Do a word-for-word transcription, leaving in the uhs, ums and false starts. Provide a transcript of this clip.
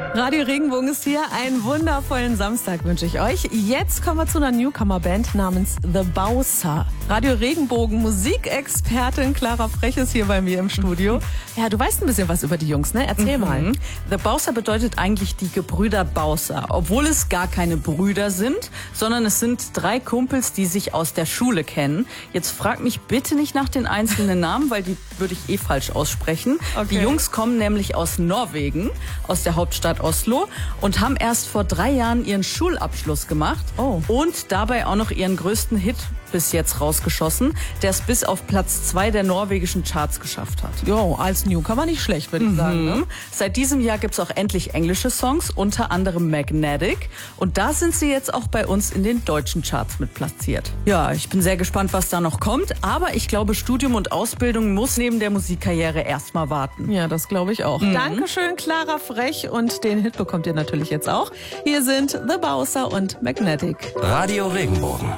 Radio Regenbogen ist hier. Einen wundervollen Samstag wünsche ich euch. Jetzt kommen wir zu einer Newcomer-Band namens The Bowser. Radio Regenbogen Musikexpertin Clara Frech ist hier bei mir im Studio. Ja, du weißt ein bisschen was über die Jungs, ne? Erzähl mhm. mal. The Bowser bedeutet eigentlich die Gebrüder Bowser, obwohl es gar keine Brüder sind, sondern es sind drei Kumpels, die sich aus der Schule kennen. Jetzt frag mich bitte nicht nach den einzelnen Namen, weil die würde ich eh falsch aussprechen. Okay. Die Jungs kommen nämlich aus Norwegen, aus der Hauptstadt Oslo und haben erst vor drei Jahren ihren Schulabschluss gemacht oh. und dabei auch noch ihren größten Hit bis jetzt rausgeschossen, der es bis auf Platz zwei der norwegischen Charts geschafft hat. Jo, als Newcomer nicht schlecht, würde ich mhm. sagen. Ne? Seit diesem Jahr gibt's auch endlich englische Songs, unter anderem Magnetic. Und da sind sie jetzt auch bei uns in den deutschen Charts mit platziert. Ja, ich bin sehr gespannt, was da noch kommt. Aber ich glaube, Studium und Ausbildung muss neben der Musikkarriere erstmal warten. Ja, das glaube ich auch. Mhm. Dankeschön, Clara Frech. Und den Hit bekommt ihr natürlich jetzt auch. Hier sind The Bowser und Magnetic. Radio Regenbogen.